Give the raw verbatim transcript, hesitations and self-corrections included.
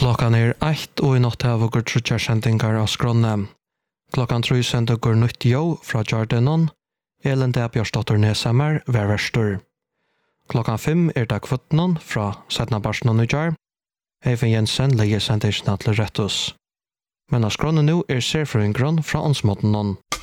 Klockan är ett och i natt har vi trutjar sendingar av skronne. Klockan tre sender går nytt jo fra Jardenon. Elen Debjørsdotter Nesamer, værverstur. Klockan fem er dag fjorton fra Sedna Barsnon og Jar. Eivind Jensen leier sendisjonen til Rettus. Men av skronnen nå er serfrøyngron fra åndsmåten.